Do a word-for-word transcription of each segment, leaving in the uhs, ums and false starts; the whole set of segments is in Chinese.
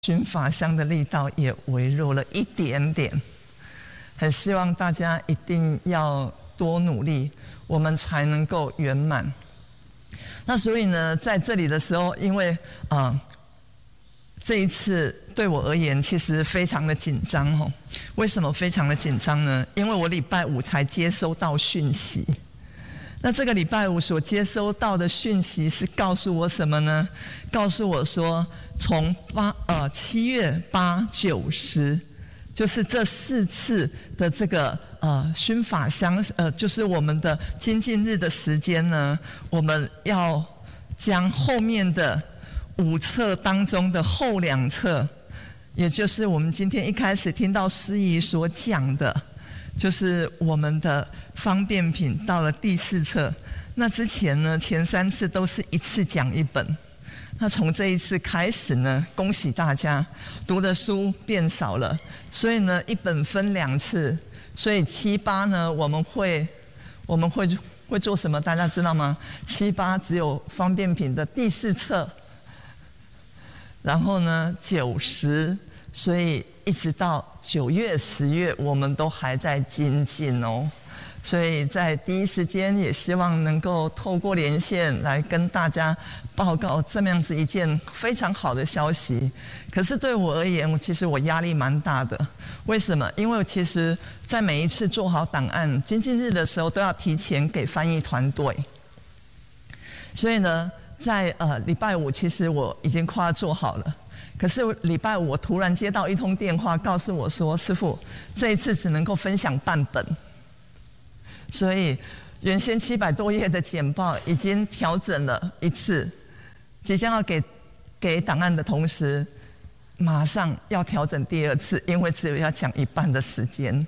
熏法香的力道也微弱了一点点。很希望大家一定要多努力，我们才能够圆满。那所以呢，在这里的时候，因为啊、呃，这一次对我而言其实非常的紧张哦。为什么非常的紧张呢？因为我礼拜五才接收到讯息。那这个礼拜五所接收到的讯息是告诉我什么呢？告诉我说，从八呃七月八九十，就是这四次的这个呃熏法香，呃就是我们的精进日的时间呢，我们要将后面的五册当中的后两册，也就是我们今天一开始听到司仪所讲的，就是我们的方便品到了第四册。那之前呢，前三次都是一次讲一本。那从这一次开始呢，恭喜大家读的书变少了，所以呢，一本分两次，所以七八呢，我们会我们会会做什么？大家知道吗？七八只有方便品的第四册，然后呢，九十，所以一直到九月、十月，我们都还在精进哦。所以在第一时间也希望能够透过连线来跟大家报告这么样子一件非常好的消息。可是对我而言，其实我压力蛮大的。为什么？因为其实在每一次做好档案精进日的时候，都要提前给翻译团队。所以呢，在呃礼拜五，其实我已经快要做好了。可是礼拜五我突然接到一通电话，告诉我说：“师父，这一次只能够分享半本。”所以原先七百多页的简报已经调整了一次，即将要给给档案的同时，马上要调整第二次，因为只有要讲一半的时间。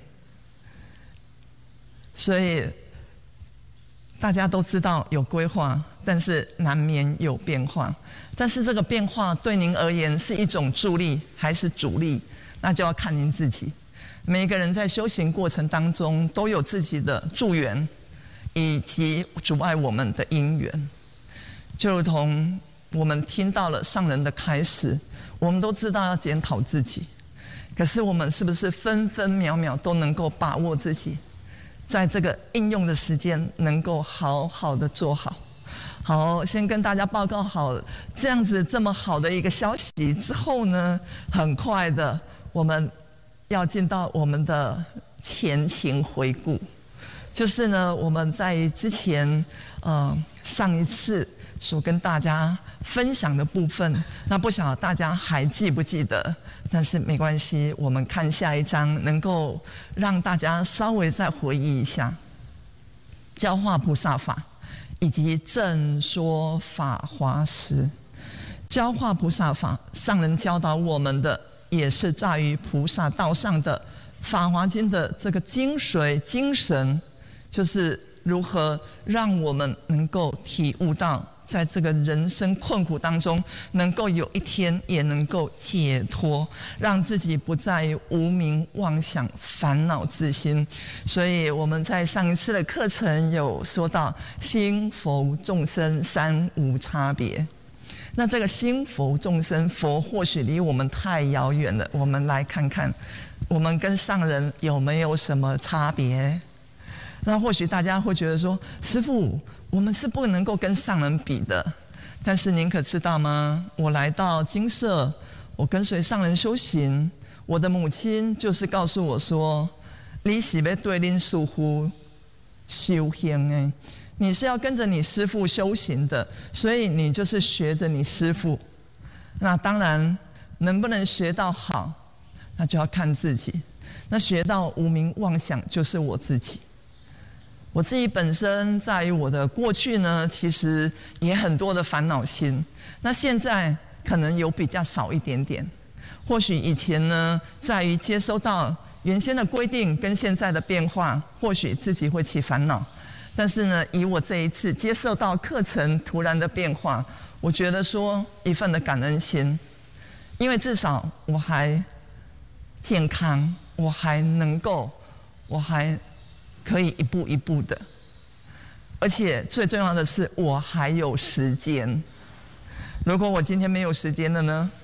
所以大家都知道有规划，但是难免有变化。但是这个变化对您而言是一种助力还是阻力，那就要看您自己。每个人在修行过程当中都有自己的助缘，以及阻碍我们的因缘。就如同我们听到了上人的开始，我们都知道要检讨自己，可是我们是不是分分秒秒都能够把握自己，在这个应用的时间能够好好的做好？好，先跟大家报告好这样子这么好的一个消息之后呢，很快的我们要进到我们的前情回顾。就是呢，我们在之前呃上一次所跟大家分享的部分，那不晓得大家还记不记得？但是没关系，我们看下一章，能够让大家稍微再回忆一下教化菩萨法以及正说法华师。教化菩萨法，上人教导我们的也是在于菩萨道上的法华经的这个精髓精神，就是如何让我们能够体悟到在这个人生困苦当中，能够有一天也能够解脱，让自己不再无明妄想烦恼自心。所以我们在上一次的课程有说到心佛众生三无差别。那这个心佛众生，佛或许离我们太遥远了，我们来看看我们跟上人有没有什么差别。那或许大家会觉得说，师父，我们是不能够跟上人比的。但是您可知道吗？我来到精舍，我跟随上人修行，我的母亲就是告诉我说，你是要对恁师父修行的，你是要跟着你师父修行的，所以你就是学着你师父。那当然能不能学到好，那就要看自己。那学到无明妄想，就是我自己。我自己本身在于我的过去呢，其实也很多的烦恼心，那现在可能有比较少一点点。或许以前呢，在于接收到原先的规定跟现在的变化，或许自己会起烦恼。但是呢，以我这一次接受到课程突然的变化，我觉得说一份的感恩心，因为至少我还健康，我还能够，我还可以一步一步的，而且最重要的是我还有时间。如果我今天没有时间了呢？